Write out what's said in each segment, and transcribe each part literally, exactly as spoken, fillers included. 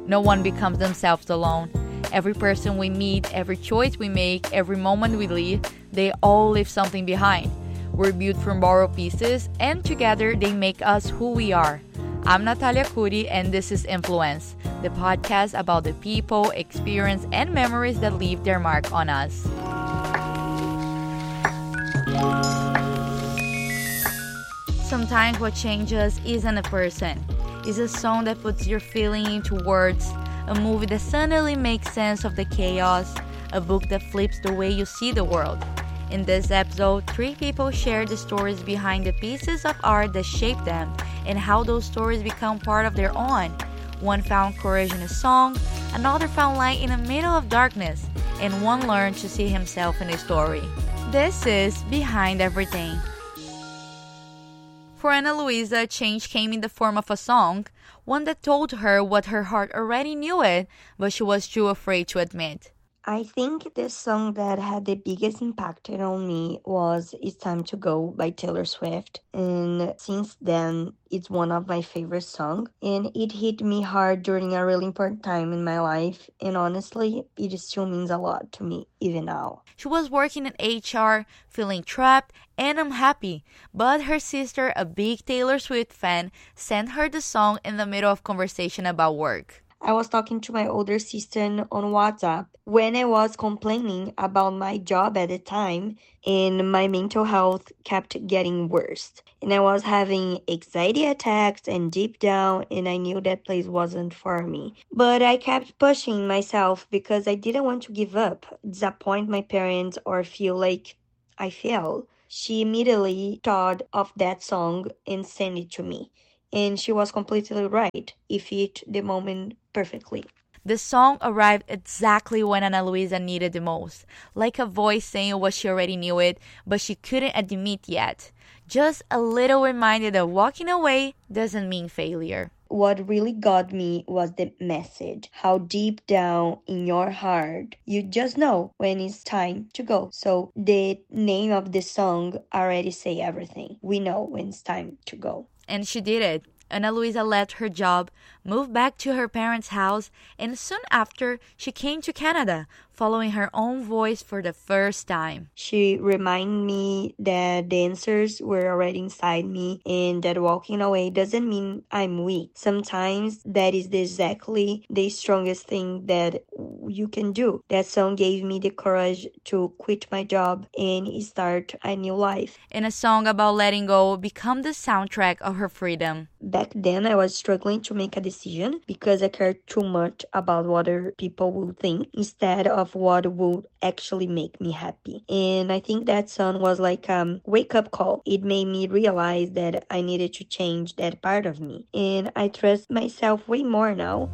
No one becomes themselves alone. Every person we meet, every choice we make, every moment we live, they all leave something behind. We're built from borrowed pieces, and together they make us who we are. I'm Natalia Cudi, and this is Influence, the podcast about the people, experience, and memories that leave their mark on us. Sometimes what changes isn't a person. It's a song that puts your feeling into words, a movie that suddenly makes sense of the chaos, a book that flips the way you see the world. In this episode, three people share the stories behind the pieces of art that shaped them and how those stories become part of their own. One found courage in a song, another found light in the middle of darkness, and one learned to see himself in a story. This is Behind Everything. For Ana Luisa, change came in the form of a song, one that told her what her heart already knew it, but she was too afraid to admit. I think the song that had the biggest impact on me was It's Time to Go by Taylor Swift. And since then, it's one of my favorite songs. And it hit me hard during a really important time in my life. And honestly, it still means a lot to me, even now. She was working in H R, feeling trapped and unhappy. But her sister, a big Taylor Swift fan, sent her the song in the middle of conversation about work. I was talking to my older sister on WhatsApp when I was complaining about my job at the time and my mental health kept getting worse. And I was having anxiety attacks and deep down, and I knew that place wasn't for me. But I kept pushing myself because I didn't want to give up, disappoint my parents, or feel like I failed. She immediately thought of that song and sent it to me. And she was completely right. It fit the moment perfectly. The song arrived exactly when Ana Luisa needed the most, like a voice saying what she already knew it, but she couldn't admit yet. Just a little reminder that walking away doesn't mean failure. What really got me was the message, how deep down in your heart you just know when it's time to go. So the name of the song already say everything. We know when it's time to go. And she did it. Ana Luisa left her job, moved back to her parents' house, and soon after, she came to Canada, following her own voice for the first time. She reminded me that the answers were already inside me and that walking away doesn't mean I'm weak. Sometimes that is exactly the strongest thing that you can do. That song gave me the courage to quit my job and start a new life. And a song about letting go became the soundtrack of her freedom. Back then, I was struggling to make a decision because I cared too much about what other people would think instead of what would actually make me happy. And I think that song was like a wake-up call. It made me realize that I needed to change that part of me. And I trust myself way more now.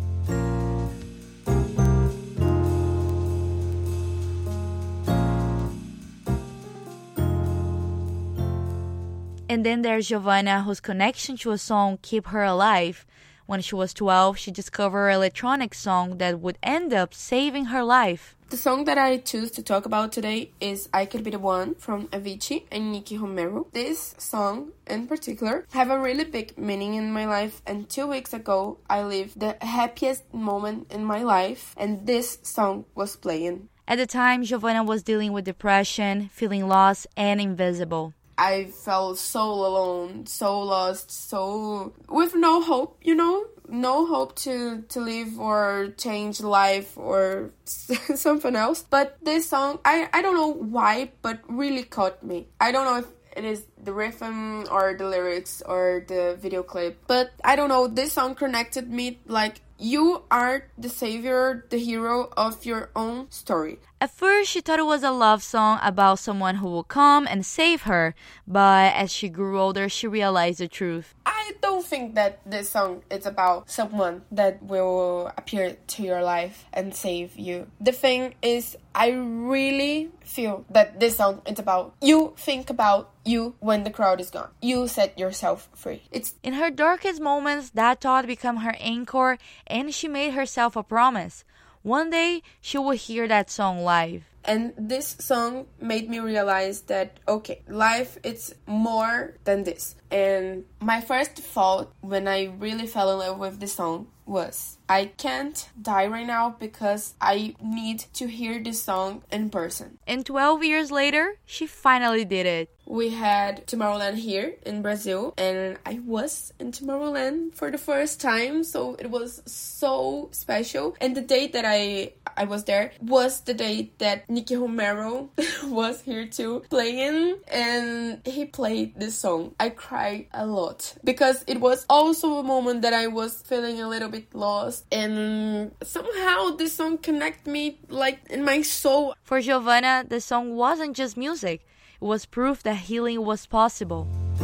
And then there's Giovanna, whose connection to a song keep her alive. When she was twelve, she discovered an electronic song that would end up saving her life. The song that I choose to talk about today is I Could Be The One from Avicii and Nicky Romero. This song, in particular, have a really big meaning in my life, and two weeks ago, I lived the happiest moment in my life, and this song was playing. At the time, Giovanna was dealing with depression, feeling lost and invisible. I felt so alone, so lost, so with no hope, you know, no hope to, to live or change life or something else. But this song, I, I don't know why, but really caught me. I don't know if it is the rhythm or the lyrics or the video clip, but I don't know, this song connected me like you are the savior, the hero of your own story. At first, she thought it was a love song about someone who will come and save her, but as she grew older, she realized the truth. I don't think that this song is about someone that will appear to your life and save you. The thing is, I really feel that this song is about you think about you when the crowd is gone. You set yourself free. It's in her darkest moments, that thought became her anchor, and she made herself a promise. One day, she would hear that song live. And this song made me realize that, okay, life, it's more than this. And my first thought when I really fell in love with the song was, I can't die right now because I need to hear this song in person. And twelve years later, she finally did it. We had Tomorrowland here in Brazil, and I was in Tomorrowland for the first time, so it was so special. And the day that I I was there was the day that Nicky Romero was here too, playing, and he played this song. I cried a lot because it was also a moment that I was feeling a little bit lost, and somehow this song connected me like in my soul. For Giovanna, the song wasn't just music. It was proof that healing was possible.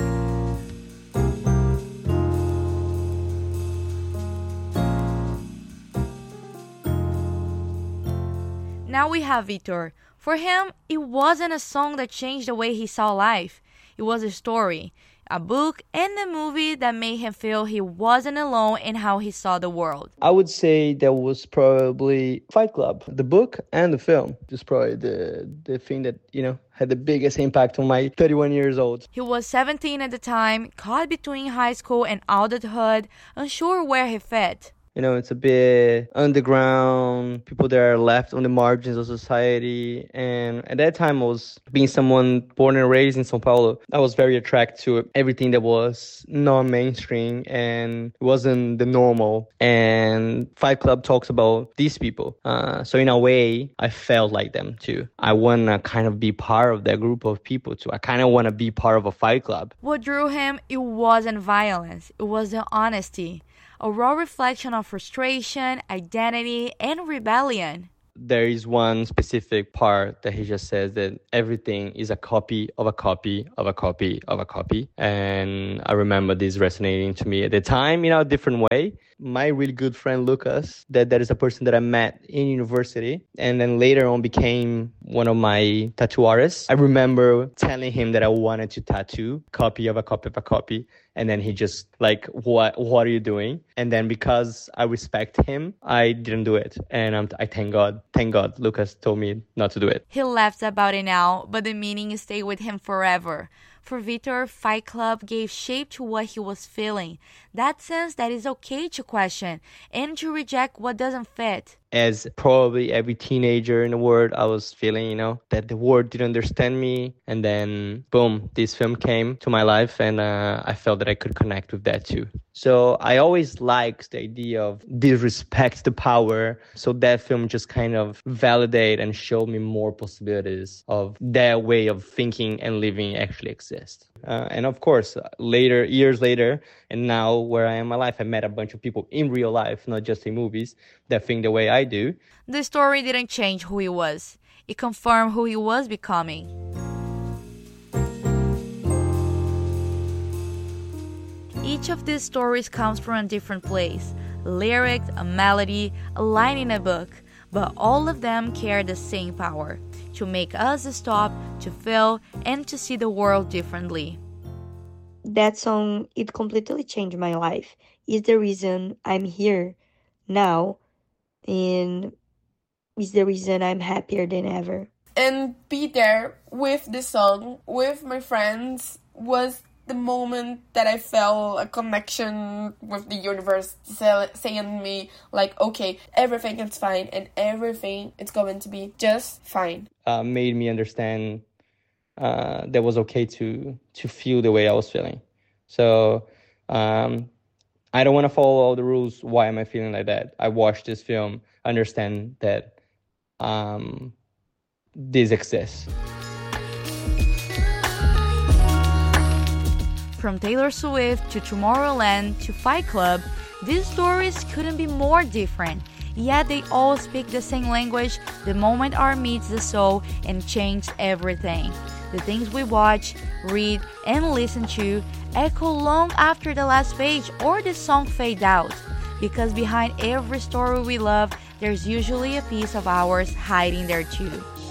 Now we have Vitor. For him, it wasn't a song that changed the way he saw life. It was a story, a book, and a movie that made him feel he wasn't alone in how he saw the world. I would say that was probably Fight Club. The book and the film is probably the, the thing that, you know, had the biggest impact on my thirty-one years old. He was seventeen at the time, caught between high school and adulthood, unsure where he fit. You know, it's a bit underground, people that are left on the margins of society. And at that time, I was being someone born and raised in São Paulo. I was very attracted to everything that was non-mainstream and wasn't the normal. And Fight Club talks about these people. Uh, so in a way, I felt like them too. I want to kind of be part of that group of people too. I kind of want to be part of a Fight Club. What drew him, it wasn't violence. It was the honesty. A raw reflection of frustration, identity, and rebellion. There is one specific part that he just says that everything is a copy of a copy of a copy of a copy. And I remember this resonating to me at the time in a different way. My really good friend Lucas, that, that is a person that I met in university and then later on became one of my tattoo artists. I remember telling him that I wanted to tattoo copy of a copy of a copy. And then he just like, what what are you doing? And then because I respect him, I didn't do it. And I'm, I thank God, thank God Lucas told me not to do it. He laughs about it now, but the meaning stayed with him forever. For Vitor, Fight Club gave shape to what he was feeling. That sense that it's okay to question and to reject what doesn't fit. As probably every teenager in the world, I was feeling, you know, that the world didn't understand me. And then, boom, this film came to my life and uh, I felt that I could connect with that too. So I always liked the idea of disrespect the power. So that film just kind of validated and showed me more possibilities of that way of thinking and living actually exists. Uh, and of course, later, years later, and now where I am in my life, I met a bunch of people in real life, not just in movies, that think the way I do. The story didn't change who he was. It confirmed who he was becoming. Each of these stories comes from a different place. Lyrics, a melody, a line in a book. But all of them carry the same power. To make us stop, to feel, and to see the world differently. That song, it completely changed my life. It's the reason I'm here now, and it's the reason I'm happier than ever. And be there with the song, with my friends, was the moment that I felt a connection with the universe saying to me, like, okay, everything is fine and everything is going to be just fine. Uh, made me understand uh, that it was okay to to feel the way I was feeling. So um, I don't want to follow all the rules. Why am I feeling like that? I watched this film, understand that um, this exists. From Taylor Swift to Tomorrowland to Fight Club, these stories couldn't be more different. Yet they all speak the same language the moment art meets the soul and changes everything. The things we watch, read, and listen to echo long after the last page or the song fades out. Because behind every story we love, there's usually a piece of ours hiding there too.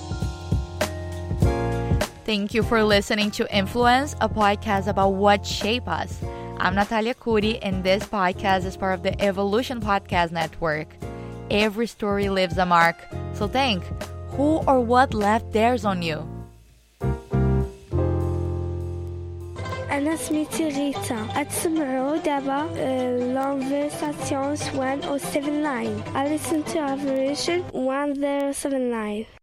Thank you for listening to Influence, a podcast about what shapes us. I'm Natalia Cudi, and this podcast is part of the Evolution Podcast Network. Every story leaves a mark. So think, who or what left theirs on you? أنا سميتي غيتا. أتسمعوا دابا Conversations one oh seven nine. I listen to a version one oh seven nine.